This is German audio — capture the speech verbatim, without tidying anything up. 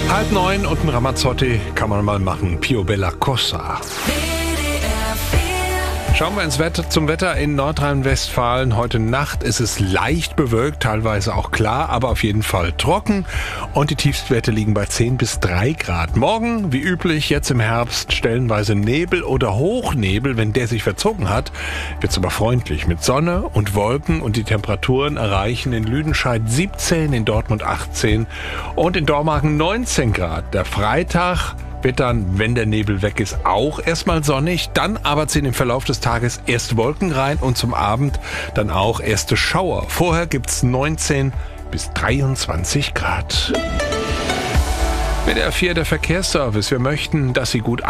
Halb neun und ein Ramazzotti kann man mal machen. Pio Bella Cosa. Schauen wir ins Wetter, zum Wetter in Nordrhein-Westfalen. Heute Nacht ist es leicht bewölkt, teilweise auch klar, aber auf jeden Fall trocken. Und die Tiefstwerte liegen bei zehn bis drei Grad. Morgen, wie üblich, jetzt im Herbst, stellenweise Nebel oder Hochnebel. Wenn der sich verzogen hat, wird es aber freundlich mit Sonne und Wolken. Und die Temperaturen erreichen in Lüdenscheid siebzehn, in Dortmund achtzehn und in Dormagen neunzehn Grad. Der Freitag wird dann, wenn der Nebel weg ist, auch erstmal sonnig. Dann aber ziehen im Verlauf des Tages erst Wolken rein und zum Abend dann auch erste Schauer. Vorher gibt's neunzehn bis dreiundzwanzig Grad. W D R vier, der Verkehrsservice. Wir möchten, dass Sie gut